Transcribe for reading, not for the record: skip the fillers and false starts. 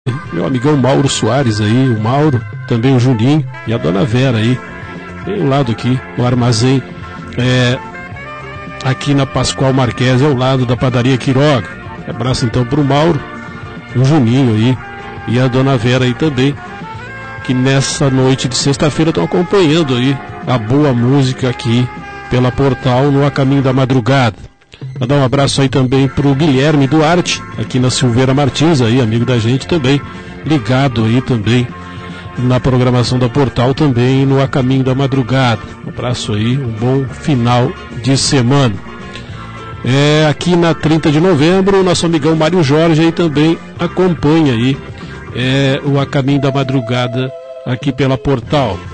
meu amigão Mauro Soares aí, o Mauro, também o Juninho e a dona Vera aí, bem ao lado aqui, no armazém, aqui na Pascoal Marques, ao lado da padaria Quiroga. Abraço então pro Mauro, o Juninho aí e a dona Vera aí também, que nessa noite de sexta-feira estão acompanhando aí a boa música aqui pela Portal no A Caminho da Madrugada. Mandar um abraço aí também pro Guilherme Duarte, aqui na Silveira Martins, aí, amigo da gente também, ligado aí também na programação da Portal, também no A Caminho da Madrugada. Um abraço aí, um bom final de semana. Aqui na 30 de novembro, o nosso amigão Mário Jorge aí também acompanha aí o A Caminho da Madrugada aqui pela Portal.